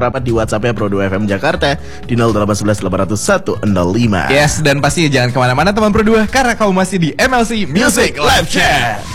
rapat di WhatsApp-nya Pro 2 FM Jakarta di 0811 800 105. Yes, dan pastinya jangan kemana-mana teman Pro 2, karena kamu masih di MLC Music Live Chat.